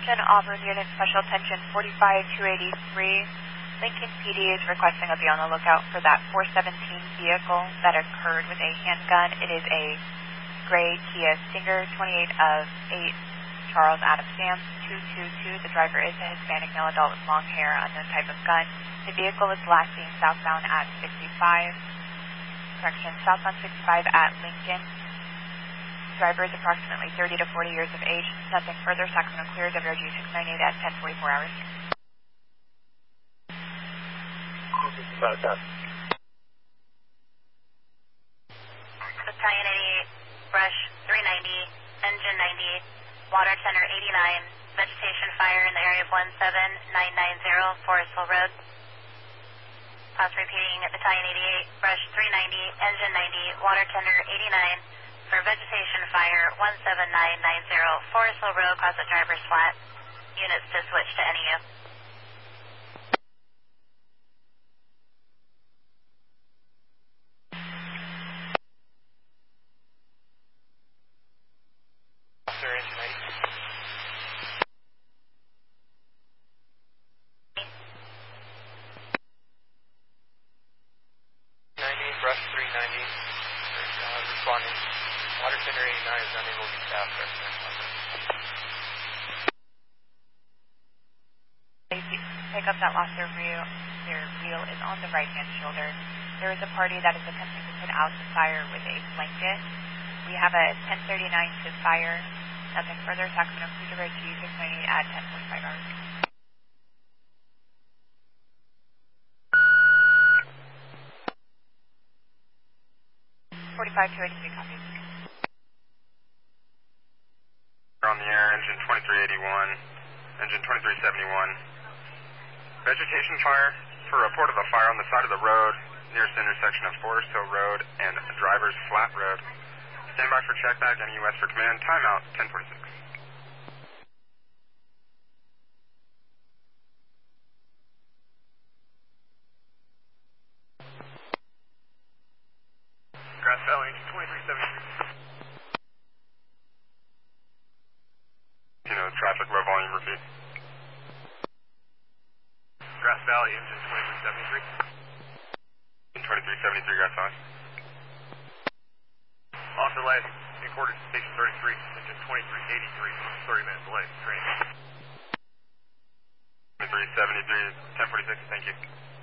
Attention, Auburn Unit Special Attention 45283. Lincoln PD is requesting a be on the lookout for that 417 vehicle that occurred with a handgun. It is a gray Kia Stinger, 28 of 8, Charles Adams Dam, 222. The driver is a Hispanic male adult with long hair, unknown type of gun. The vehicle is last seen southbound at southbound 65 at Lincoln. Driver is approximately 30 to 40 years of age. Nothing further. Sacramento clear. WRG 698 at 10:44 hours. Battalion 88, brush 390, engine 90, water tenor 89, vegetation fire in the area of 17990, Forestville Road. Pause repeating, Battalion 88, brush 390, engine 90, water tenor 89, for vegetation fire 17990, Forestville Road, closet driver's flat. Units to switch to NEU. Brush 390, responding. Water tenor 89 is unable to be staffed. Pick up that lost their wheel is on the right-hand shoulder. There is a party that is attempting to put out the fire with a blanket. We have a 1039 to fire. Nothing further. Sacramento Clear WRG 698 at 10:45 hours. 45283 copies. On the air, engine 2381, engine 2371. Vegetation fire. For a report of a fire on the side of the road, nearest intersection of Forest Hill Road and Driver's Flat Road. Stand by for check back, NEUS for command. Timeout, 1046. Grass Valley, engine 2373. Traffic, low volume, repeat. Grass Valley, engine 2373. Engine 2373, Grass Valley. Off delay, in quarter to station 33, engine 2383, 30-minute delay, train. 2373, 1046, thank you.